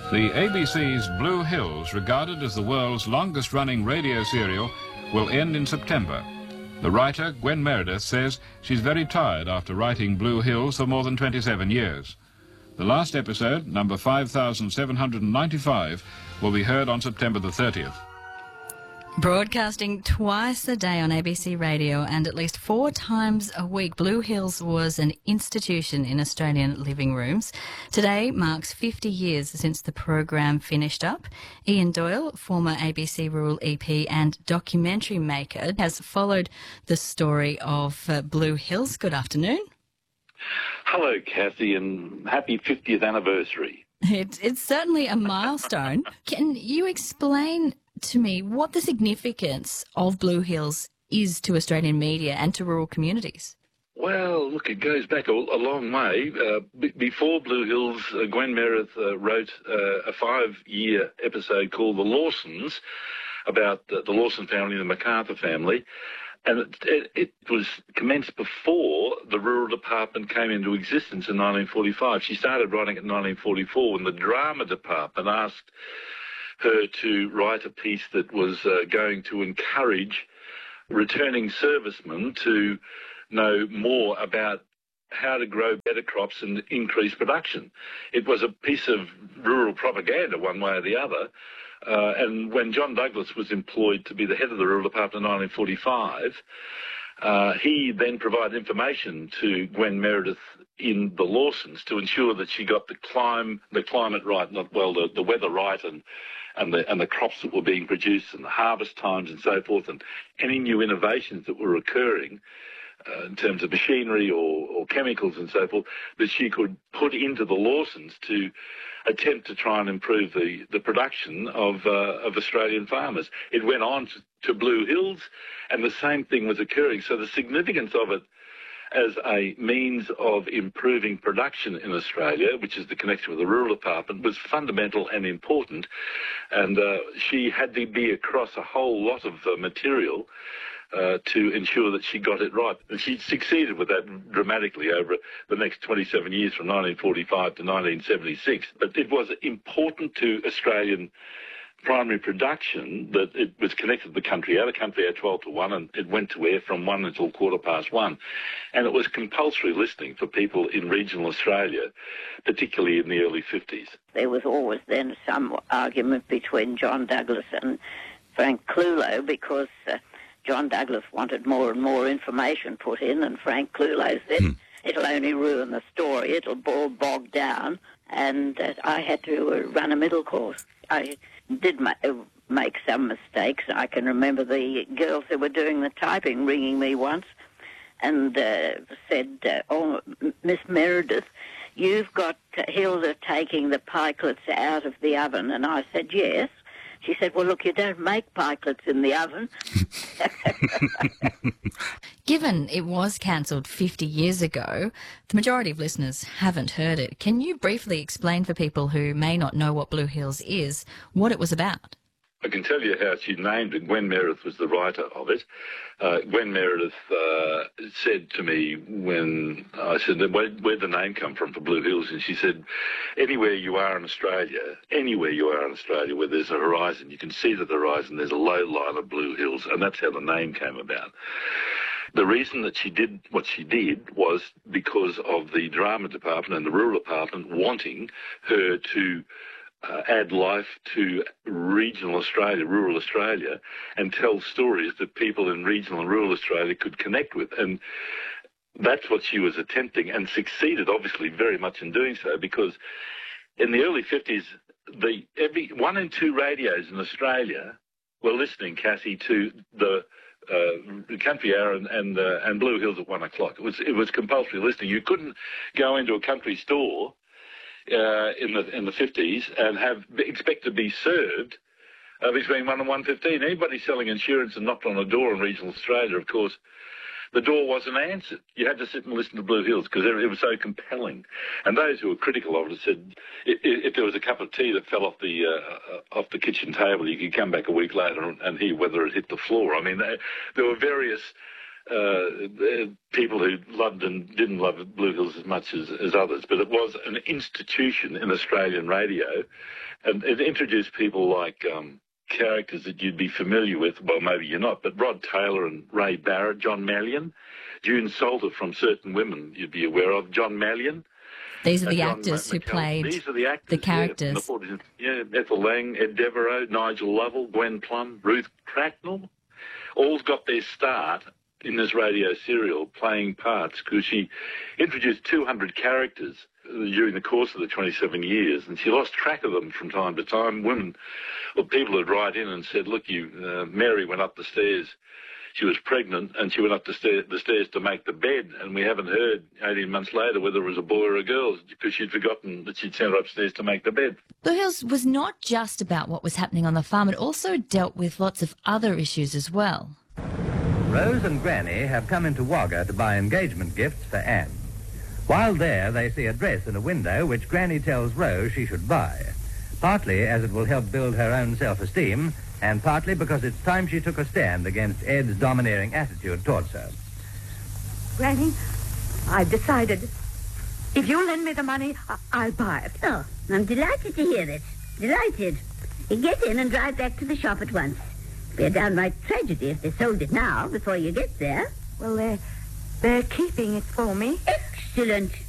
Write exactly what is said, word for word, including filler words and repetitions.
The A B C's Blue Hills, regarded as the world's longest-running radio serial, will end in September. The writer, Gwen Meredith, says she's very tired after writing Blue Hills for more than twenty-seven years. The last episode, number five thousand seven hundred ninety-five, will be heard on September the thirtieth. Broadcasting twice a day on A B C Radio and at least four times a week, Blue Hills was an institution in Australian living rooms. Today marks fifty years since the program finished up. Ian Doyle, former A B C Rural E P and documentary maker, has followed the story of uh, Blue Hills. Good afternoon. Hello, Kathy, and happy fiftieth anniversary. It, it's certainly a milestone. Can you explain to me what the significance of Blue Hills is to Australian media and to rural communities? Well, look, it goes back a, a long way. Uh, b- before Blue Hills, uh, Gwen Meredith uh, wrote uh, a five-year episode called The Lawsons, about uh, the Lawson family and the MacArthur family. And it, it, it was commenced before the Rural Department came into existence in nineteen forty-five. She started writing it in nineteen forty-four when the Drama Department asked her to write a piece that was uh, going to encourage returning servicemen to know more about how to grow better crops and increase production. It was a piece of rural propaganda one way or the other. Uh, and when John Douglas was employed to be the head of the Rural Department in nineteen forty-five, uh, he then provided information to Gwen Meredith in the Lawsons to ensure that she got the clim the climate right, not well, the, the weather right, and and the and the crops that were being produced and the harvest times and so forth, and any new innovations that were occurring uh, in terms of machinery or, or chemicals and so forth, that she could put into the Lawsons to attempt to try and improve the, the production of uh, of Australian farmers. It went on to, to Blue Hills, and the same thing was occurring. So the significance of it as a means of improving production in Australia, which is the connection with the Rural Department, was fundamental and important. And uh, she had to be across a whole lot of uh, material uh, to ensure that she got it right. And she succeeded with that dramatically over the next twenty-seven years, from nineteen forty-five to nineteen seventy-six. But it was important to Australian primary production that it was connected to the country hour. The country hour twelve to one, and it went to air from one until quarter past one. And it was compulsory listening for people in regional Australia, particularly in the early fifties. There was always then some argument between John Douglas and Frank Clulow, because uh, John Douglas wanted more and more information put in, and Frank Clulow said, hmm. it'll only ruin the story, it'll all bog down, and uh, I had to uh, run a middle course. I did ma- make some mistakes. I can remember the girls who were doing the typing ringing me once and uh, said, uh, oh, Miss Meredith, you've got Hilda taking the pikelets out of the oven. And I said, yes. She said, well, look, you don't make pikelets in the oven. Given it was cancelled fifty years ago, the majority of listeners haven't heard it. Can you briefly explain for people who may not know what Blue Hills is, what it was about? I can tell you how she named it. Gwen Meredith was the writer of it. Uh, Gwen Meredith uh, said to me when I said, where, where'd the name come from for Blue Hills? And she said, anywhere you are in Australia, anywhere you are in Australia where there's a horizon, you can see the horizon, there's a low line of Blue Hills, and that's how the name came about. The reason that she did what she did was because of the Drama Department and the Rural Department wanting her to Uh, add life to regional Australia, rural Australia, and tell stories that people in regional and rural Australia could connect with. And that's what she was attempting, and succeeded, obviously, very much in doing so, because in the early fifties, the every one in two radios in Australia were listening, Cassie, to the uh, Country Hour and and, uh, and Blue Hills at one o'clock. It was it was compulsory listening. You couldn't go into a country store Uh, in the in the fifties and have expect to be served uh, between one and one fifteen. Anybody selling insurance and knocked on a door in regional Australia, of course, the door wasn't answered. You had to sit and listen to Blue Hills because it was so compelling. And those who were critical of it said if, if there was a cup of tea that fell off the uh, off the kitchen table, you could come back a week later and hear whether it hit the floor. I mean, they, there were various uh, people who loved and didn't love Blue Hills as much as, as others, but it was an institution in Australian radio, and it introduced people like um, characters that you'd be familiar with. Well, maybe you're not, but Rod Taylor and Ray Barrett, John Mallion, June Salter from Certain Women you'd be aware of, John Mallion. These are the uh, actors who played These are the, actors, the characters. Yeah, yeah, Ethel Lang, Ed Devereaux, Nigel Lovell, Gwen Plum, Ruth Cracknell, all got their start in this radio serial playing parts, because she introduced two hundred characters during the course of the twenty-seven years, and she lost track of them from time to time. Women, or people would write in and said, look, you, uh, Mary went up the stairs. She was pregnant, and she went up the, stair- the stairs to make the bed, and we haven't heard eighteen months later whether it was a boy or a girl, because she'd forgotten that she'd sent her upstairs to make the bed. Blue Hills was not just about what was happening on the farm, it also dealt with lots of other issues as well. Rose and Granny have come into Wagga to buy engagement gifts for Anne. While there, they see a dress in a window which Granny tells Rose she should buy, partly as it will help build her own self-esteem, and partly because it's time she took a stand against Ed's domineering attitude towards her. Granny, I've decided. If you lend me the money, I- I'll buy it. Oh, I'm delighted to hear it. Delighted. You get in and drive back to the shop at once. It'd be a downright tragedy if they sold it now, before you get there. Well, they're, they're keeping it for me. Excellent.